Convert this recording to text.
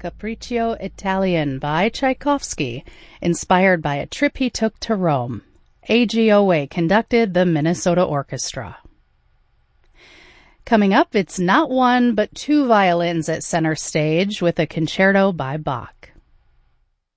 Capriccio Italian by Tchaikovsky, inspired by a trip he took to Rome. AGOA conducted the Minnesota Orchestra. Coming up, it's not one but two violins at center stage with a concerto by Bach.